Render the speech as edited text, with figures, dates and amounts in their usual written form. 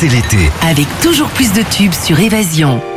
c'est l'été. Avec toujours plus de tubes sur Évasion.